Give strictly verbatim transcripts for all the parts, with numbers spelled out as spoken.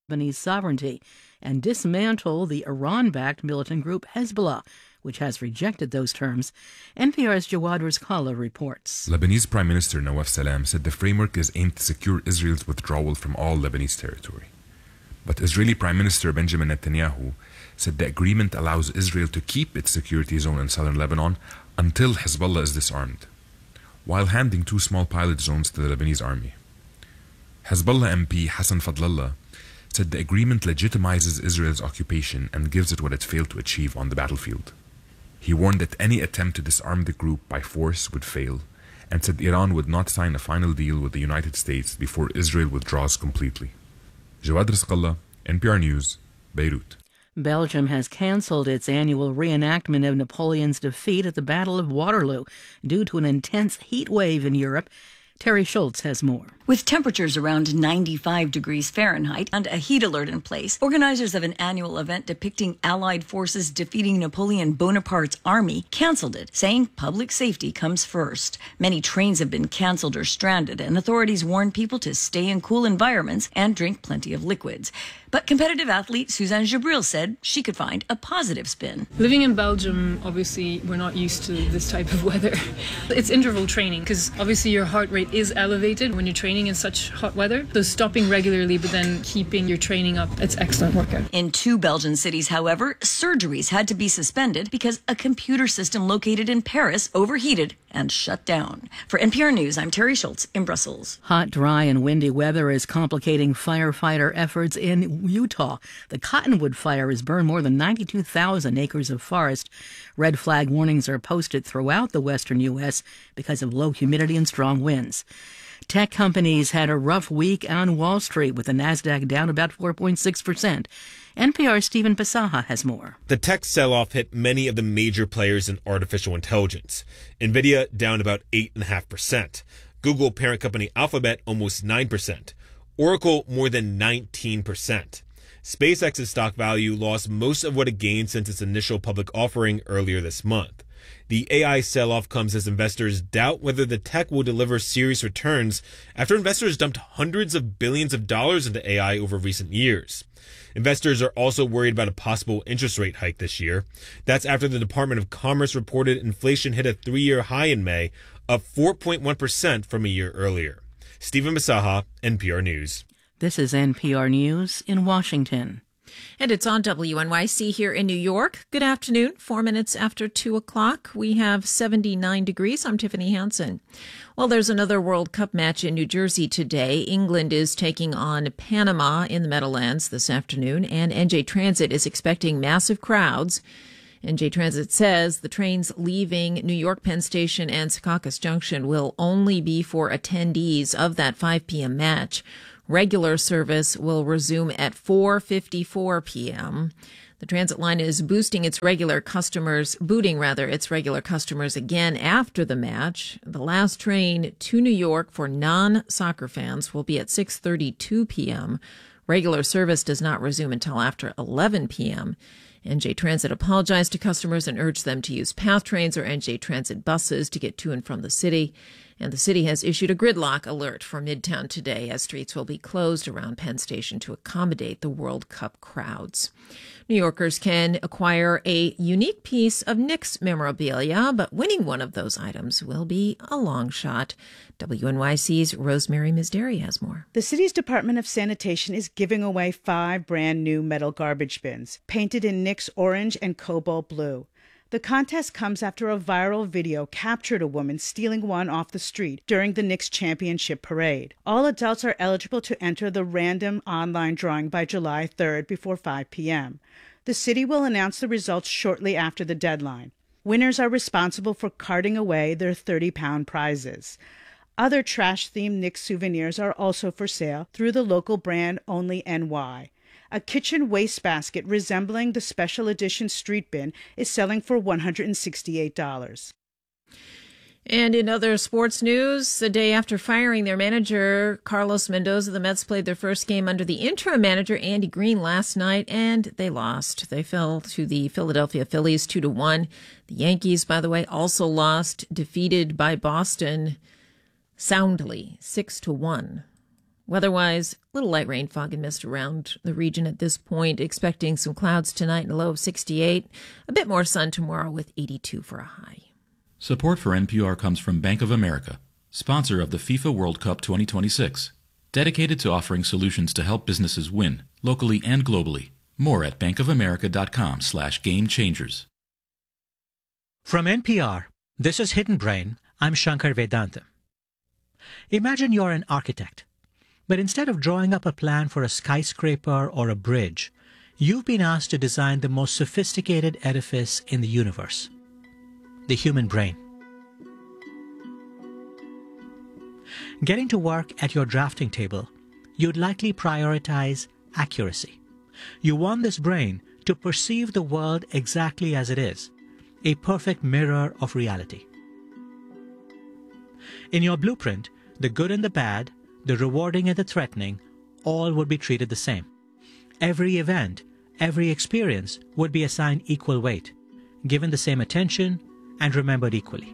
Lebanese sovereignty and dismantle the Iran-backed militant group Hezbollah, which has rejected those terms. N P R's Jawad Rizqallah reports. Lebanese Prime Minister Nawaf Salam said the framework is aimed to secure Israel's withdrawal from all Lebanese territory. But Israeli Prime Minister Benjamin Netanyahu said the agreement allows Israel to keep its security zone in southern Lebanon until Hezbollah is disarmed, while handing two small pilot zones to the Lebanese army. Hezbollah M P Hassan Fadlallah said the agreement legitimizes Israel's occupation and gives it what it failed to achieve on the battlefield. He warned that any attempt to disarm the group by force would fail, and said Iran would not sign a final deal with the United States before Israel withdraws completely. Jawad Rizqallah, N P R News, Beirut. Belgium has canceled its annual reenactment of Napoleon's defeat at the Battle of Waterloo due to an intense heat wave in Europe. Terry Schultz has more. With temperatures around ninety-five degrees Fahrenheit and a heat alert in place, organizers of an annual event depicting Allied forces defeating Napoleon Bonaparte's army canceled it, saying public safety comes first. Many trains have been canceled or stranded, and authorities warn people to stay in cool environments and drink plenty of liquids. But competitive athlete Suzanne Jabril said she could find a positive spin. Living in Belgium, obviously, we're not used to this type of weather. It's interval training because obviously your heart rate is elevated when you're training in such hot weather. So stopping regularly but then keeping your training up, it's excellent workout. In two Belgian cities, however, surgeries had to be suspended because a computer system located in Paris overheated and shut down. For N P R News, I'm Terry Schultz in Brussels. Hot, dry, and windy weather is complicating firefighter efforts in Utah. The Cottonwood Fire has burned more than ninety-two thousand acres of forest. Red flag warnings are posted throughout the western U S because of low humidity and strong winds. Tech companies had a rough week on Wall Street, with the Nasdaq down about four point six percent. N P R's Stephen Pasaha has more. The tech sell-off hit many of the major players in artificial intelligence. NVIDIA down about eight point five percent. Google parent company Alphabet almost nine percent. Oracle more than nineteen percent. SpaceX's stock value lost most of what it gained since its initial public offering earlier this month. The A I sell-off comes as investors doubt whether the tech will deliver serious returns after investors dumped hundreds of billions of dollars into A I over recent years. Investors are also worried about a possible interest rate hike this year. That's after the Department of Commerce reported inflation hit a three-year high in May, up four point one percent from a year earlier. Stephen Masaha, N P R News. This is N P R News in Washington. And it's on W N Y C here in New York. Good afternoon. Four minutes after two o'clock. We have seventy-nine degrees. I'm Tiffany Hansen. Well, there's another World Cup match in New Jersey today. England is taking on Panama in the Meadowlands this afternoon, and N J Transit is expecting massive crowds. N J Transit says the trains leaving New York Penn Station and Secaucus Junction will only be for attendees of that five p.m. match. Regular service will resume at four fifty-four p.m. The transit line is boosting its regular customers, booting rather, its regular customers again after the match. The last train to New York for non-soccer fans will be at six thirty-two p.m. Regular service does not resume until after eleven p.m. N J Transit apologized to customers and urged them to use PATH trains or N J Transit buses to get to and from the city. And the city has issued a gridlock alert for Midtown today, as streets will be closed around Penn Station to accommodate the World Cup crowds. New Yorkers can acquire a unique piece of Knicks memorabilia, but winning one of those items will be a long shot. W N Y C's Rosemary Misderi has more. The city's Department of Sanitation is giving away five brand new metal garbage bins, painted in Knicks orange and cobalt blue. The contest comes after a viral video captured a woman stealing one off the street during the Knicks championship parade. All adults are eligible to enter the random online drawing by July third before five p.m. The city will announce the results shortly after the deadline. Winners are responsible for carting away their thirty-pound prizes. Other trash-themed Knicks souvenirs are also for sale through the local brand Only N Y. A kitchen wastebasket resembling the special edition street bin is selling for one hundred sixty-eight dollars. And in other sports news, the day after firing their manager, Carlos Mendoza, the Mets played their first game under the interim manager, Andy Green, last night, and they lost. They fell to the Philadelphia Phillies two to one. The Yankees, by the way, also lost, defeated by Boston soundly, six to one. Weather-wise, a little light rain, fog and mist around the region at this point. Expecting some clouds tonight and a low of sixty-eight. A bit more sun tomorrow with eighty-two for a high. Support for N P R comes from Bank of America, sponsor of the FIFA World Cup twenty twenty-six. Dedicated to offering solutions to help businesses win, locally and globally. More at bankofamerica.com slash game changers. From N P R, this is Hidden Brain. I'm Shankar Vedantam. Imagine you're an architect, but instead of drawing up a plan for a skyscraper or a bridge, you've been asked to design the most sophisticated edifice in the universe, the human brain. Getting to work at your drafting table, you'd likely prioritize accuracy. You want this brain to perceive the world exactly as it is, a perfect mirror of reality. In your blueprint, the good and the bad, the rewarding and the threatening, all would be treated the same. Every event, every experience would be assigned equal weight, given the same attention, and remembered equally.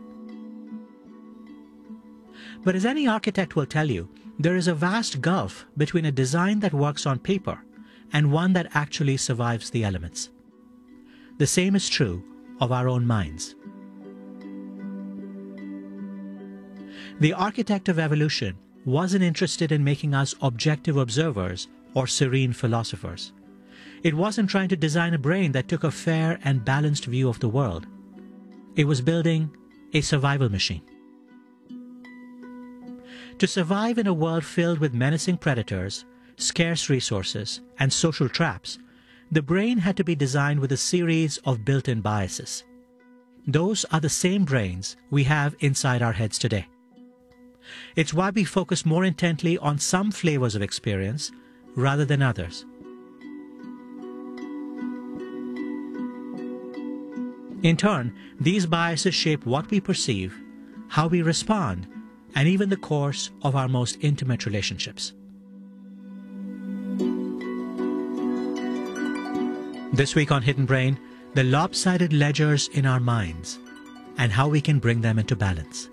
But as any architect will tell you, there is a vast gulf between a design that works on paper and one that actually survives the elements. The same is true of our own minds. The architect of evolution wasn't interested in making us objective observers or serene philosophers. It wasn't trying to design a brain that took a fair and balanced view of the world. It was building a survival machine. To survive in a world filled with menacing predators, scarce resources, and social traps, the brain had to be designed with a series of built-in biases. Those are the same brains we have inside our heads today. It's why we focus more intently on some flavors of experience rather than others. In turn, these biases shape what we perceive, how we respond, and even the course of our most intimate relationships. This week on Hidden Brain, the lopsided ledgers in our minds and how we can bring them into balance.